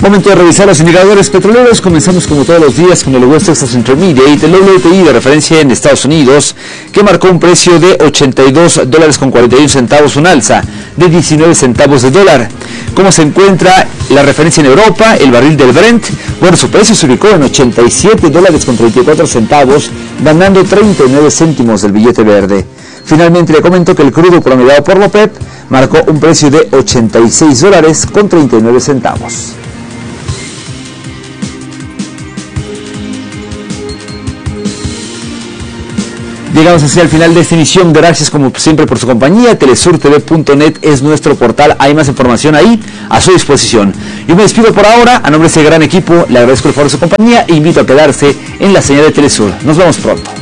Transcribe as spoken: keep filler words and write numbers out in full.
Momento de revisar los indicadores petroleros. Comenzamos como todos los días con el West Texas Intermediate, el W T I de referencia en Estados Unidos, que marcó un precio de ochenta y dos dólares con cuarenta y uno centavos, un alza de diecinueve centavos de dólar. ¿Cómo se encuentra la referencia en Europa? El barril del Brent, bueno, su precio se ubicó en ochenta y siete dólares con treinta y cuatro centavos, ganando treinta y nueve céntimos del billete verde. Finalmente le comento que el crudo promediado por la OPEP marcó un precio de ochenta y seis dólares con treinta y nueve centavos. Llegamos así al final de esta emisión. Gracias como siempre por su compañía. Telesur T V punto net es nuestro portal. Hay más información ahí a su disposición. Yo me despido por ahora. A nombre de este gran equipo le agradezco el favor de su compañía e invito a quedarse en la señal de Telesur. Nos vemos pronto.